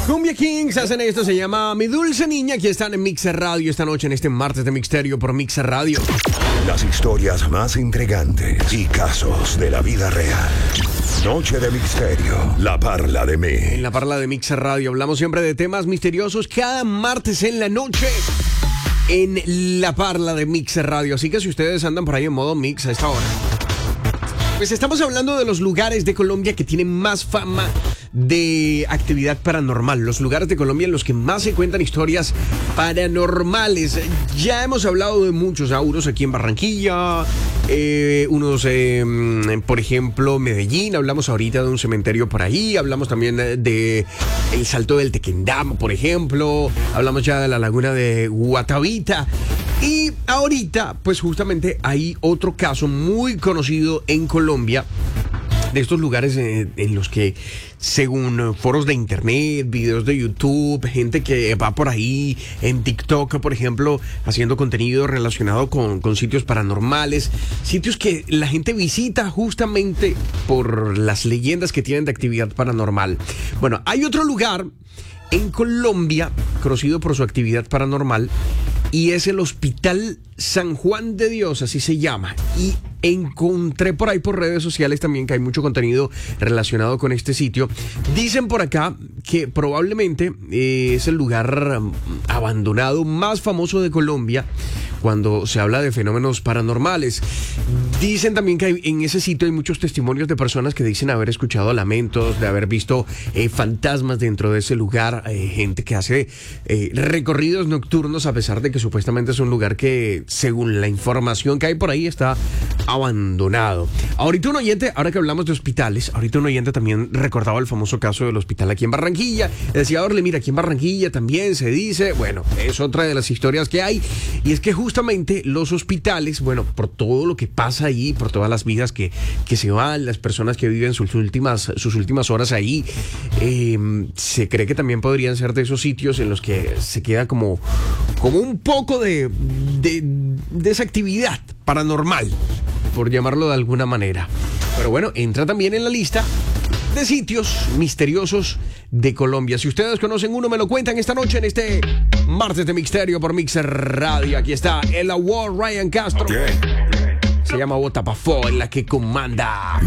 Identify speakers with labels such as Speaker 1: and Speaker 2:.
Speaker 1: Cumbia Kings hacen esto, se llama Mi Dulce Niña. Aquí están en Mixer Radio esta noche, en este martes de Misterio por Mixer Radio.
Speaker 2: Las historias más intrigantes y casos de la vida real. Noche de Misterio, La Parla de Mí.
Speaker 1: En La Parla de Mixer Radio hablamos siempre de temas misteriosos cada martes en la noche en La Parla de Mixer Radio. Así que si ustedes andan por ahí en modo mix a esta hora, pues estamos hablando de los lugares de Colombia que tienen más fama de actividad paranormal, los lugares de Colombia en los que más se cuentan historias paranormales. Ya hemos hablado de muchos, unos aquí en Barranquilla, unos, por ejemplo, Medellín, hablamos ahorita de un cementerio por ahí, hablamos también de el Salto del Tequendama, por ejemplo, hablamos ya de la laguna de Guatavita. Y ahorita, pues justamente hay otro caso muy conocido en Colombia, de estos lugares en los que, según foros de internet, videos de YouTube, gente que va por ahí en TikTok, por ejemplo, haciendo contenido relacionado con sitios paranormales, sitios que la gente visita justamente por las leyendas que tienen de actividad paranormal. Bueno, hay otro lugar en Colombia conocido por su actividad paranormal, y es el Hospital San Juan de Dios, así se llama. Y encontré por ahí por redes sociales también que hay mucho contenido relacionado con este sitio. Dicen por acá que probablemente es el lugar abandonado más famoso de Colombia cuando se habla de fenómenos paranormales. Dicen también que en ese sitio hay muchos testimonios de personas que dicen haber escuchado lamentos, de haber visto fantasmas dentro de ese lugar, gente que hace recorridos nocturnos, a pesar de que supuestamente es un lugar que, según la información que hay por ahí, está abandonado. Ahorita un oyente, ahora que hablamos de hospitales, ahorita un oyente también recordaba el famoso caso del hospital aquí en Barranquilla. Decía, Orle, mira, aquí en Barranquilla también se dice, bueno, es otra de las historias que hay, y es que justamente los hospitales, bueno, por todo lo que pasa ahí, por todas las vidas que se van, las personas que viven sus últimas horas ahí, se cree que también podrían ser de esos sitios en los que se queda como un poco de esa actividad paranormal, por llamarlo de alguna manera. Pero bueno, entra también en la lista de sitios misteriosos de Colombia. Si ustedes conocen uno, me lo cuentan esta noche en este martes de Misterio por Mixer Radio. Aquí está el Award Ryan Castro. Se llama Bota Pa' Fo, en la que comanda.